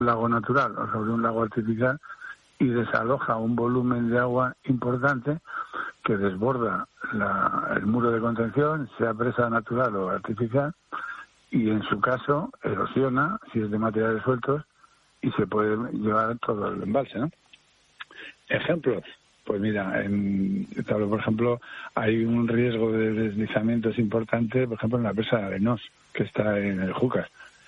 lago natural o sobre un lago artificial y desaloja un volumen de agua importante que desborda el muro de contención, sea presa natural o artificial, y en su caso erosiona, si es de materiales sueltos, y se puede llevar todo el embalse, ¿no? Ejemplos, pues mira, por ejemplo, hay un riesgo de deslizamientos importante, por ejemplo, en la presa de Arenós, que está en el Júcar.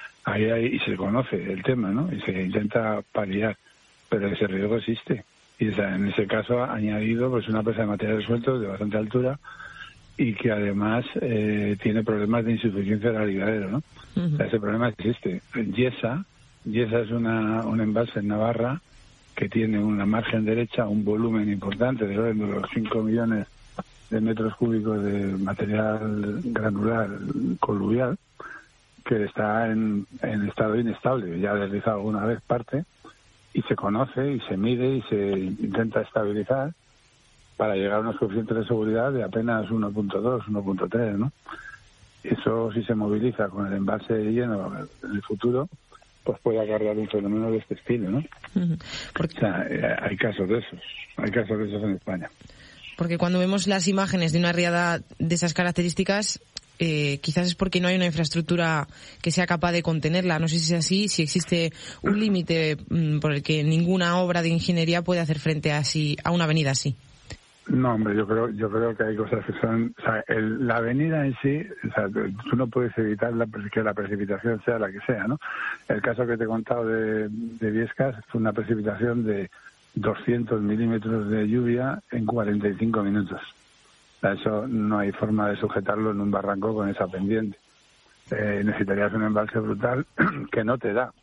Y se conoce el tema, ¿no? Y se intenta paliar, pero ese riesgo existe. Y en ese caso ha añadido pues una presa de materiales sueltos de bastante altura y que además tiene problemas de insuficiencia del aliviadero, ¿no? Uh-huh. O sea, ese problema existe. Yesa es un embalse en Navarra que tiene una margen derecha, un volumen importante de orden de los 5 millones de metros cúbicos de material granular coluvial, que está en estado inestable. Ya ha deslizado alguna vez parte, y se conoce y se mide y se intenta estabilizar para llegar a unos coeficientes de seguridad de apenas 1.2, 1.3, ¿no? Eso, si se moviliza con el embalse lleno en el futuro, pues puede acarrear un fenómeno de este estilo, ¿no? Uh-huh. O sea, hay casos de esos en España. Porque cuando vemos las imágenes de una riada de esas características, quizás es porque no hay una infraestructura que sea capaz de contenerla. No sé si es así, si existe un límite por el que ninguna obra de ingeniería puede hacer frente a una avenida así. No, hombre, yo creo que hay cosas que son... O sea, la avenida en sí, o sea, tú no puedes evitar que la precipitación sea la que sea, ¿no? El caso que te he contado de Biescas fue una precipitación de 200 milímetros de lluvia en 45 minutos. O sea, eso no hay forma de sujetarlo en un barranco con esa pendiente. Necesitarías un embalse brutal que no te da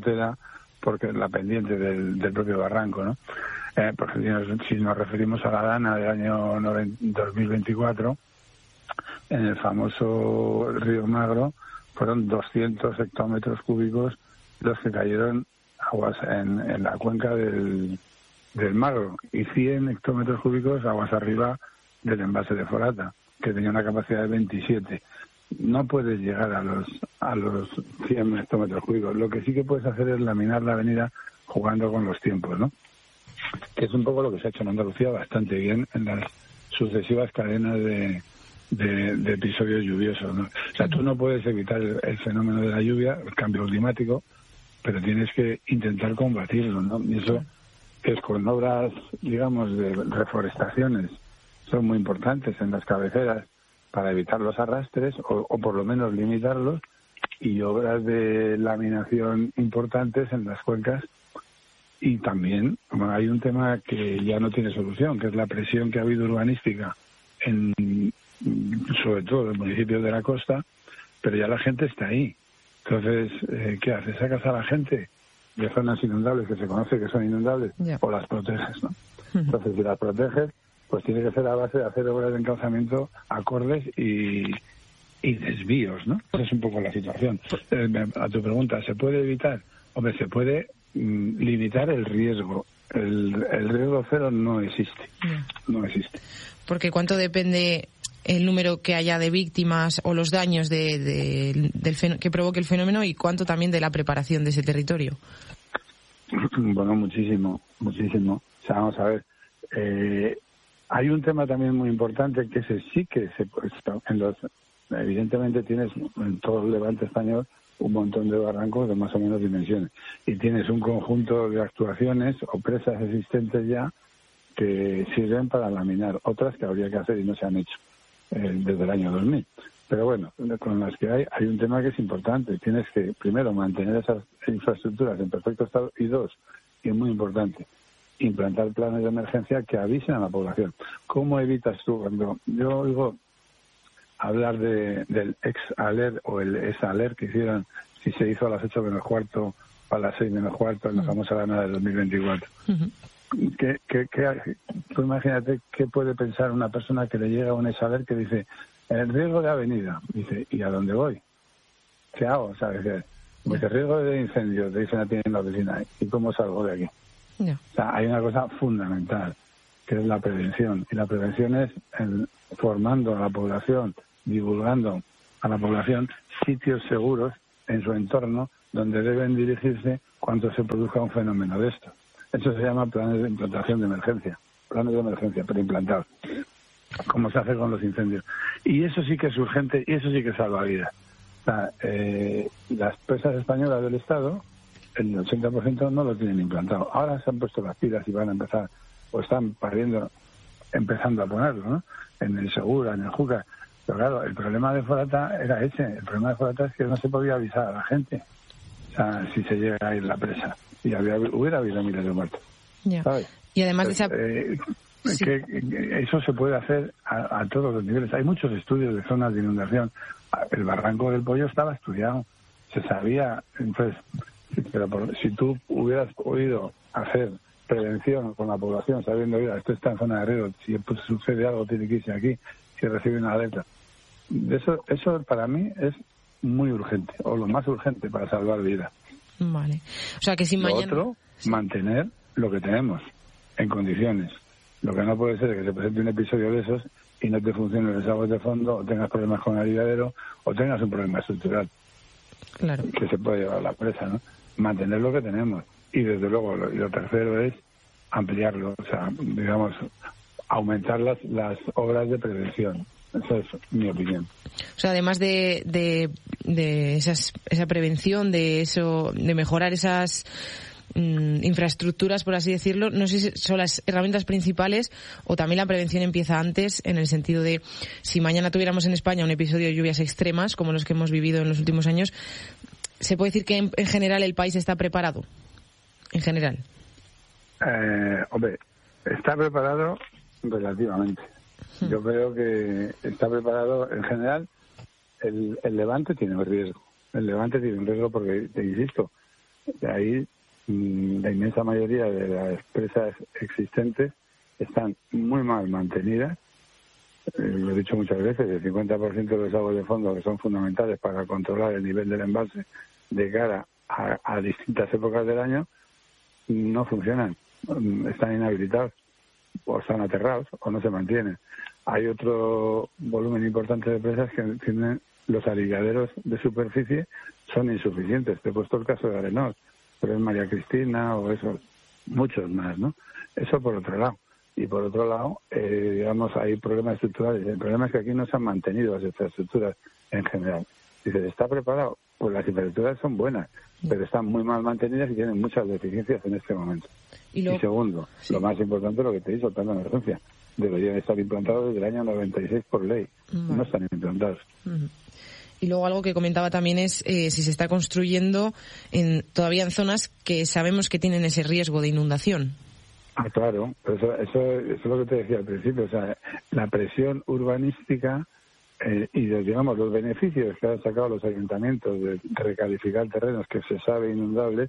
porque es la pendiente del propio barranco, ¿no? Porque si nos referimos a la Dana del año 2024, en el famoso río Magro fueron 200 hectómetros cúbicos los que cayeron aguas en la cuenca del Magro, y 100 hectómetros cúbicos aguas arriba del embalse de Forata, que tenía una capacidad de 27. No puedes llegar a los 100 hectómetros cúbicos. Lo que sí que puedes hacer es laminar la avenida jugando con los tiempos, ¿no? Que es un poco lo que se ha hecho en Andalucía bastante bien en las sucesivas cadenas de episodios lluviosos, ¿no? O sea, tú no puedes evitar el fenómeno de la lluvia, el cambio climático, pero tienes que intentar combatirlo, ¿no? Y eso es con obras, digamos, de reforestaciones, son muy importantes en las cabeceras para evitar los arrastres o por lo menos limitarlos, y obras de laminación importantes en las cuencas. Y también hay un tema que ya no tiene solución, que es la presión que ha habido urbanística sobre todo en los municipios de la costa, pero ya la gente está ahí. Entonces, ¿qué haces? ¿Sacas a la gente de zonas inundables que se conoce que son inundables, o las proteges, ¿no? Entonces, si las proteges, pues tiene que ser a base de hacer obras de encauzamiento acordes y desvíos, ¿no? Esa es un poco la situación. A tu pregunta, ¿se puede evitar? Hombre, se puede limitar el riesgo. El riesgo cero no existe. No existe. Porque ¿cuánto depende el número que haya de víctimas o los daños que provoque el fenómeno, y cuánto también de la preparación de ese territorio? Bueno, muchísimo. O sea, vamos a ver. Hay un tema también muy importante que sí que evidentemente tienes en todo el Levante español un montón de barrancos de más o menos dimensiones, y tienes un conjunto de actuaciones o presas existentes ya que sirven para laminar, otras que habría que hacer y no se han hecho desde el año 2000. Pero bueno, con las que hay un tema que es importante. Tienes que, primero, mantener esas infraestructuras en perfecto estado, y dos, y muy importante, implantar planes de emergencia que avisen a la población. ¿Cómo evitas tú? Cuando yo oigo hablar del ex-alert o el ex-alert que hicieron, si se hizo a las 8 menos cuarto o a las 6 menos cuarto en la famosa Dana del 2024. Tú imagínate qué puede pensar una persona que le llega a un ex-alert que dice, el riesgo de avenida, dice, ¿y a dónde voy? ¿Qué hago? ¿Sabes? Dice, riesgo de incendio, te dicen a ti en la oficina, ¿y cómo salgo de aquí? O sea, hay una cosa fundamental, que es la prevención, y la prevención es formando a la población, divulgando a la población sitios seguros en su entorno donde deben dirigirse cuando se produzca un fenómeno de esto. Eso se llama planes de implantación de emergencia, preimplantados, como se hace con los incendios. Y eso sí que es urgente y eso sí que salva vidas. O sea, las presas españolas del Estado, el 80% no lo tienen implantado. Ahora se han puesto las pilas y van a empezar, o están empezando a ponerlo, ¿no? En el Segura, en el Júcar. Pero claro, el problema de Forata era ese. El problema de Forata es que no se podía avisar a la gente. O sea, si se llega a ir la presa. Y hubiera habido miles de muertos. Ya. ¿Sabes? Y además de esa... Sí. Que eso se puede hacer a todos los niveles. Hay muchos estudios de zonas de inundación. El barranco del Pollo estaba estudiado. Se sabía. Entonces, pero si tú hubieras podido hacer prevención con la población, sabiendo, mira, esto está en zona de riesgo, si pues, sucede algo tiene que irse aquí, si recibe una alerta. Eso para mí es muy urgente, o lo más urgente para salvar vidas. Vale. O sea que si mañana... Otro, mantener lo que tenemos en condiciones. Lo que no puede ser es que se presente un episodio de esos y no te funcionen los aguas de fondo, o tengas problemas con el aridadero, o tengas un problema estructural. Claro. Que se puede llevar a la presa, ¿no? Mantener lo que tenemos. Y desde luego, lo tercero es ampliarlo, o sea, digamos, aumentar las obras de prevención. Esa es mi opinión. O sea, además de esa prevención, de mejorar esas infraestructuras, por así decirlo, no sé si son las herramientas principales o también la prevención empieza antes, en el sentido de si mañana tuviéramos en España un episodio de lluvias extremas como los que hemos vivido en los últimos años, ¿se puede decir que en general el país está preparado? En general. Hombre, está preparado relativamente. Yo creo que está preparado en general. El Levante tiene un riesgo. El Levante tiene un riesgo porque, te insisto, de ahí la inmensa mayoría de las presas existentes están muy mal mantenidas. Lo he dicho muchas veces, el 50% de los aguas de fondo que son fundamentales para controlar el nivel del embalse de cara a distintas épocas del año no funcionan, están inhabilitados o están aterrados o no se mantienen. Hay otro volumen importante de presas que tienen los aliviaderos de superficie son insuficientes. Te he puesto el caso de Arenós, pero es María Cristina o esos, muchos más, ¿no? Eso por otro lado. Y por otro lado, digamos, hay problemas estructurales. El problema es que aquí no se han mantenido las infraestructuras en general. Dices, ¿está preparado? Pues las infraestructuras son buenas, pero están muy mal mantenidas y tienen muchas deficiencias en este momento. Y segundo, lo más importante, lo que te he dicho, el plan de emergencia. Deberían estar implantados desde el año 96 por ley. No están implantados. Y luego algo que comentaba también es si se está construyendo todavía en zonas que sabemos que tienen ese riesgo de inundación. Ah, claro. Eso es lo que te decía al principio. O sea, la presión urbanística y digamos los beneficios que han sacado los ayuntamientos de recalificar terrenos que se sabe inundables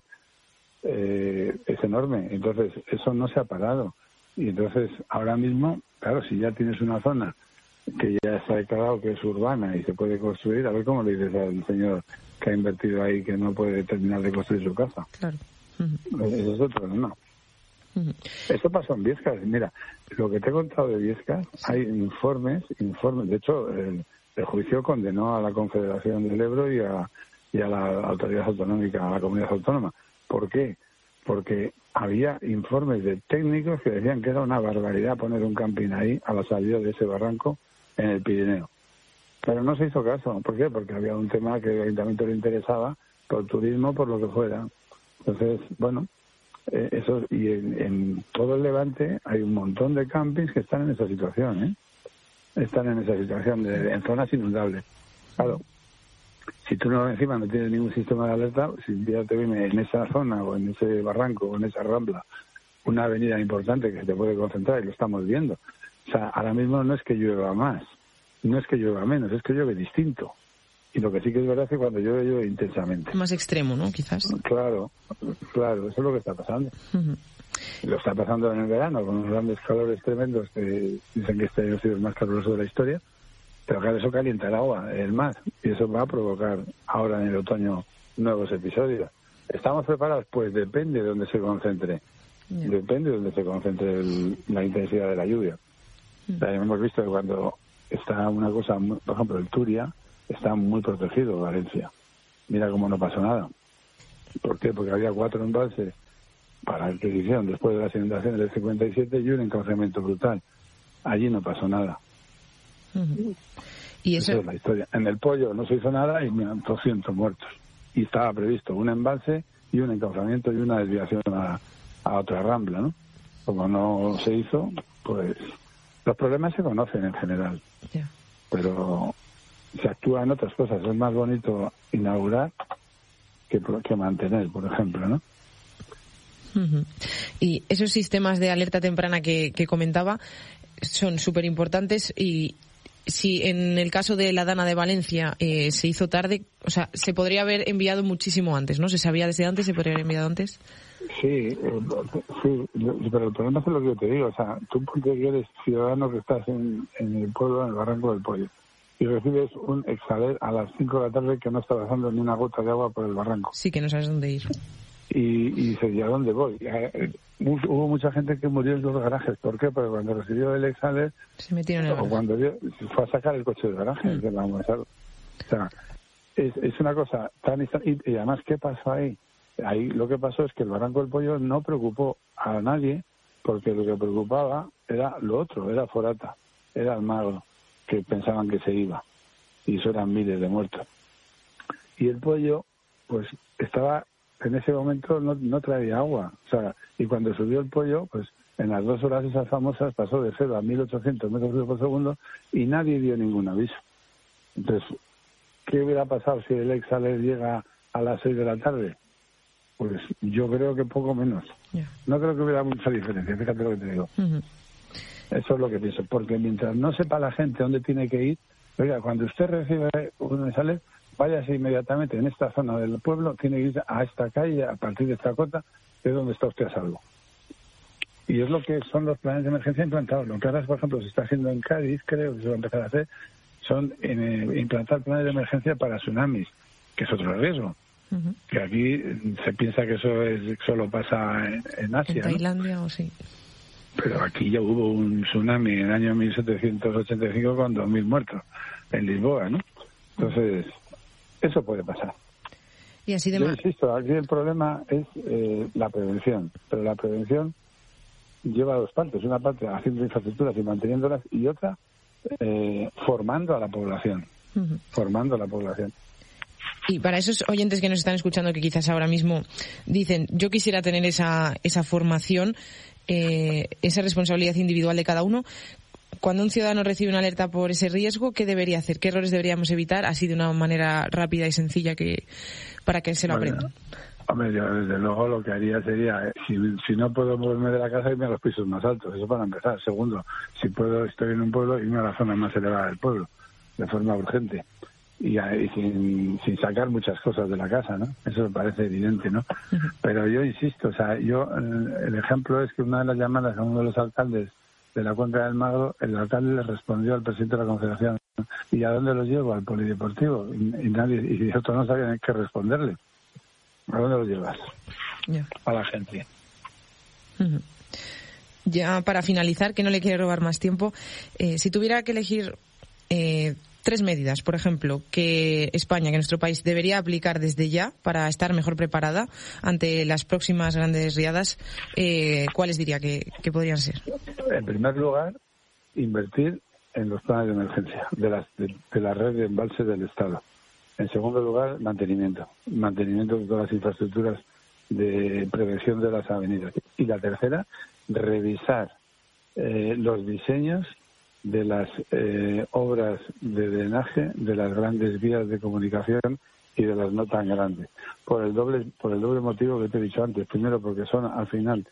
es enorme. Entonces, eso no se ha parado. Y entonces, ahora mismo, claro, si ya tienes una zona que ya está declarado que es urbana y se puede construir, a ver cómo le dices al señor que ha invertido ahí que no puede terminar de construir su casa. Claro. Eso es otro problema. Eso pasó en Biescas. Mira, lo que te he contado de Biescas, hay informes. De hecho, el juicio condenó a la Confederación del Ebro y a la autoridad autonómica, a la comunidad autónoma. ¿Por qué? Porque había informes de técnicos que decían que era una barbaridad poner un camping ahí a la salida de ese barranco en el Pirineo. Pero no se hizo caso. ¿Por qué? Porque había un tema que al ayuntamiento le interesaba, por turismo, por lo que fuera. Entonces, bueno, eso, y en todo el Levante hay un montón de campings que están en esa situación, Están en esa situación, en zonas inundables. Claro, si tú encima no tienes ningún sistema de alerta, si un día te viene en esa zona o en ese barranco o en esa rambla una avenida importante que se te puede concentrar, y lo estamos viendo. O sea, ahora mismo no es que llueva más, no es que llueva menos, es que llueve distinto. Y lo que sí que es verdad es que cuando llueve intensamente. Más extremo, ¿no? Quizás. Claro, eso es lo que está pasando. Lo está pasando en el verano, con unos grandes calores tremendos que dicen que este año ha sido el más caluroso de la historia. Pero claro, eso calienta el agua, el mar, y eso va a provocar ahora en el otoño nuevos episodios. ¿Estamos preparados? Pues depende de dónde se concentre. Depende de dónde se concentre la intensidad de la lluvia. O sea, hemos visto que cuando está una cosa, por ejemplo, el Turia está muy protegido, Valencia. Mira cómo no pasó nada. ¿Por qué? Porque había 4 embalses para el que se hicieron después de las inundaciones del 57 y un encaucamiento brutal. Allí no pasó nada. ¿Y Esa es la historia. En el Pollo no se hizo nada y 200 muertos. Y estaba previsto un embalse y un encauamiento y una desviación a otra rambla, ¿no? Como no se hizo, pues los problemas se conocen en general. Yeah. Pero se actúa en otras cosas. Es más bonito inaugurar que mantener, por ejemplo, ¿no? Y esos sistemas de alerta temprana que comentaba son súper importantes, y si en el caso de la Dana de Valencia se hizo tarde, o sea, se podría haber enviado muchísimo antes, ¿no? ¿Se sabía desde antes? ¿Se podría haber enviado antes? Sí, pero el problema es lo que yo te digo. O sea, tú porque eres ciudadano que estás en el pueblo, en el Barranco del Pollo, y recibes un exaler a las 5 de la tarde que no está bajando ni una gota de agua por el barranco. Sí, que no sabes dónde ir. Y dices, ¿y a dónde voy? Hubo mucha gente que murió en los garajes. ¿Por qué? Porque cuando recibió el exaler, se metieron en el o cuando fue a sacar el coche del garaje, o sea, es una cosa tan y además, ¿qué pasó ahí? Ahí lo que pasó es que el Barranco del Pollo no preocupó a nadie, porque lo que preocupaba era lo otro, era Forata, era Almagro, que pensaban que se iba, y eso eran miles de muertos. Y el Pollo, pues estaba, en ese momento no traía agua, o sea, y cuando subió el Pollo, pues en las 2 horas esas famosas pasó de 0 a 1800 metros por segundo y nadie dio ningún aviso. Entonces, ¿qué hubiera pasado si el exaler llega a las 6 de la tarde? Pues yo creo que poco menos. Yeah. No creo que hubiera mucha diferencia, fíjate lo que te digo. Eso es lo que pienso, porque mientras no sepa la gente dónde tiene que ir, oiga, cuando usted recibe un exaler, váyase inmediatamente en esta zona del pueblo, tiene que ir a esta calle, a partir de esta cota, es donde está usted a salvo. Y es lo que son los planes de emergencia implantados. Lo que ahora, por ejemplo, se está haciendo en Cádiz, creo que se va a empezar a hacer, son implantar planes de emergencia para tsunamis, que es otro riesgo. Que aquí se piensa que eso solo pasa en Asia, en Tailandia, ¿no? O sí. Pero aquí ya hubo un tsunami en el año 1785 con 2.000 muertos en Lisboa, ¿no? Entonces, eso puede pasar. Y así de Yo insisto, aquí el problema es la prevención, pero la prevención lleva 2 partes. Una parte haciendo infraestructuras y manteniéndolas, y otra formando a la población. Formando a la población. Y para esos oyentes que nos están escuchando, que quizás ahora mismo dicen, yo quisiera tener esa formación, esa responsabilidad individual de cada uno, cuando un ciudadano recibe una alerta por ese riesgo, ¿qué debería hacer? ¿Qué errores deberíamos evitar? Así de una manera rápida y sencilla para que se lo aprendan. Hombre, yo desde luego lo que haría sería, si no puedo moverme de la casa, irme a los pisos más altos, eso para empezar. Segundo, si puedo, estoy en un pueblo, irme a la zona más elevada del pueblo, de forma urgente. Y sin sacar muchas cosas de la casa, ¿no? Eso me parece evidente, ¿no? Pero yo insisto, o sea, el ejemplo es que una de las llamadas a uno de los alcaldes de la cuenca del Magro, el alcalde le respondió al presidente de la Confederación, ¿y a dónde los llevo? Al polideportivo. Y otros no sabían qué responderle. ¿A dónde los llevas? Yeah. A la gente. Ya para finalizar, que no le quiero robar más tiempo, si tuviera que elegir 3 medidas, por ejemplo, que España, que nuestro país debería aplicar desde ya para estar mejor preparada ante las próximas grandes riadas, ¿cuáles diría que podrían ser? En primer lugar, invertir en los planes de emergencia de la red de embalses del Estado. En segundo lugar, mantenimiento de todas las infraestructuras de prevención de las avenidas. Y la tercera, revisar los diseños de las obras de drenaje de las grandes vías de comunicación y de las no tan grandes, por el doble motivo que te he dicho antes. Primero, porque son al final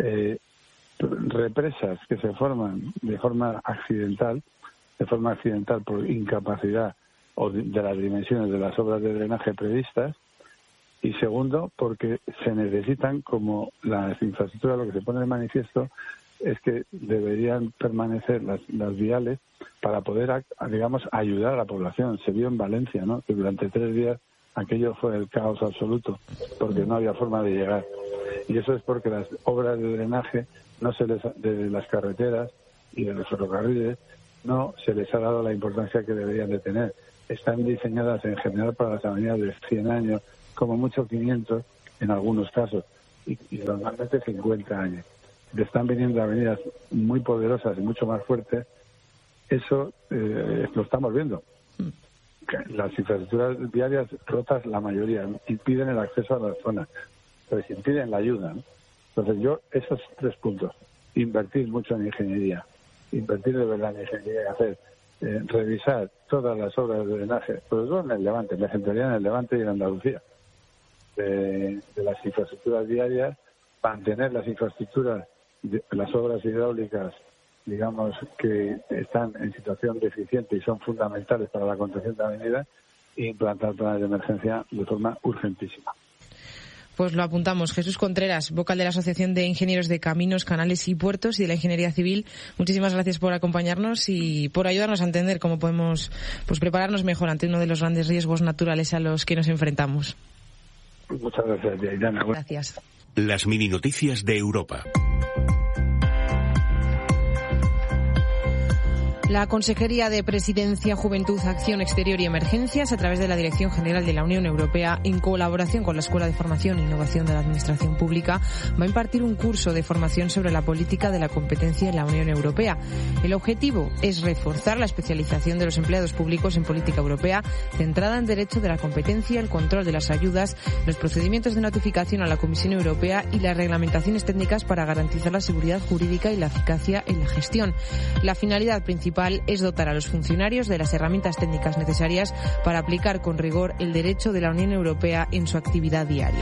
represas que se forman de forma accidental por incapacidad o de las dimensiones de las obras de drenaje previstas. Y segundo, porque se necesitan, como las infraestructuras, lo que se pone de manifiesto es que deberían permanecer las viales para poder, digamos, ayudar a la población. Se vio en Valencia, ¿no?, que durante 3 días aquello fue el caos absoluto, porque no había forma de llegar. Y eso es porque las obras de drenaje de las carreteras y de los ferrocarriles no se les ha dado la importancia que deberían de tener. Están diseñadas en general para las avenidas de 100 años, como mucho 500, en algunos casos, y normalmente 50 años. Le están viniendo avenidas muy poderosas y mucho más fuertes. Eso lo estamos viendo. Las infraestructuras viarias rotas, la mayoría, impiden el acceso a las zonas, pues impiden la ayuda, ¿no? Entonces esos 3 puntos, invertir mucho en ingeniería, invertir de verdad en ingeniería y hacer, revisar todas las obras de drenaje, sobre todo en el Levante, me centraría en el Levante y en Andalucía, de las infraestructuras viarias, mantener las infraestructuras, las obras hidráulicas, digamos, que están en situación deficiente y son fundamentales para la contención de avenidas, e implantar planes de emergencia de forma urgentísima. Pues lo apuntamos. Jesús Contreras, vocal de la Asociación de Ingenieros de Caminos, Canales y Puertos y de la Ingeniería Civil. Muchísimas gracias por acompañarnos y por ayudarnos a entender cómo podemos prepararnos mejor ante uno de los grandes riesgos naturales a los que nos enfrentamos. Muchas gracias, Diana. Gracias. Las mini noticias de Europa. La Consejería de Presidencia, Juventud, Acción Exterior y Emergencias, a través de la Dirección General de la Unión Europea, en colaboración con la Escuela de Formación e Innovación de la Administración Pública, va a impartir un curso de formación sobre la política de la competencia en la Unión Europea. El objetivo es reforzar la especialización de los empleados públicos en política europea, centrada en derecho de la competencia, el control de las ayudas, los procedimientos de notificación a la Comisión Europea y las reglamentaciones técnicas para garantizar la seguridad jurídica y la eficacia en la gestión. La finalidad principal es dotar a los funcionarios de las herramientas técnicas necesarias para aplicar con rigor el derecho de la Unión Europea en su actividad diaria.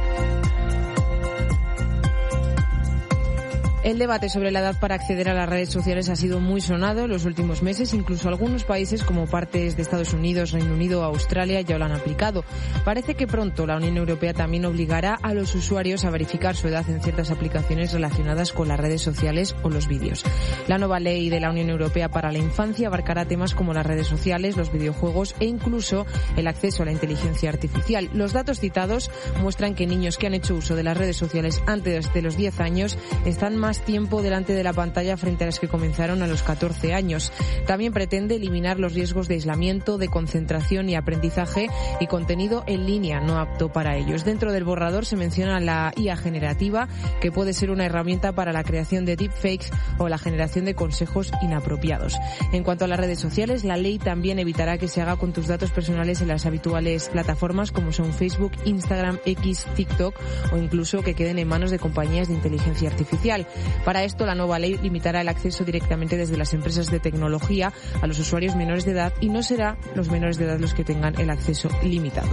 El debate sobre la edad para acceder a las redes sociales ha sido muy sonado en los últimos meses. Incluso algunos países como partes de Estados Unidos, Reino Unido o Australia ya lo han aplicado. Parece que pronto la Unión Europea también obligará a los usuarios a verificar su edad en ciertas aplicaciones relacionadas con las redes sociales o los vídeos. La nueva ley de la Unión Europea para la infancia abarcará temas como las redes sociales, los videojuegos e incluso el acceso a la inteligencia artificial. Los datos citados muestran que niños que han hecho uso de las redes sociales antes de los 10 años están más tiempo delante de la pantalla frente a los que comenzaron a los 14 años. También pretende eliminar los riesgos de aislamiento, de concentración y aprendizaje y contenido en línea no apto para ellos. Dentro del borrador se menciona la IA generativa, que puede ser una herramienta para la creación de deepfakes o la generación de consejos inapropiados. En cuanto a las redes sociales, la ley también evitará que se haga con tus datos personales en las habituales plataformas como son Facebook, Instagram, X, TikTok o incluso que queden en manos de compañías de inteligencia artificial. Para esto, la nueva ley limitará el acceso directamente desde las empresas de tecnología a los usuarios menores de edad y no será los menores de edad los que tengan el acceso limitado.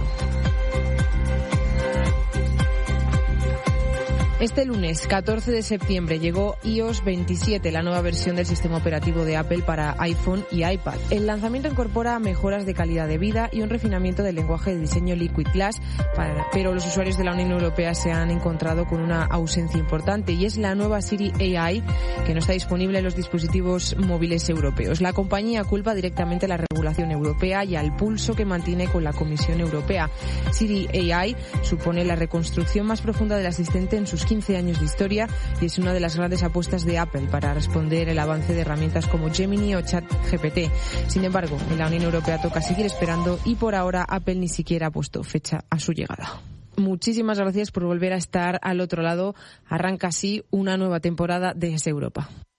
Este lunes, 14 de septiembre, llegó iOS 27, la nueva versión del sistema operativo de Apple para iPhone y iPad. El lanzamiento incorpora mejoras de calidad de vida y un refinamiento del lenguaje de diseño Liquid Glass, pero los usuarios de la Unión Europea se han encontrado con una ausencia importante y es la nueva Siri AI, que no está disponible en los dispositivos móviles europeos. La compañía culpa directamente a la regulación europea y al pulso que mantiene con la Comisión Europea. Siri AI supone la reconstrucción más profunda del asistente en sus 15 años de historia y es una de las grandes apuestas de Apple para responder el avance de herramientas como Gemini o ChatGPT. Sin embargo, en la Unión Europea toca seguir esperando y por ahora Apple ni siquiera ha puesto fecha a su llegada. Muchísimas gracias por volver a estar al otro lado. Arranca así una nueva temporada de Es Europa.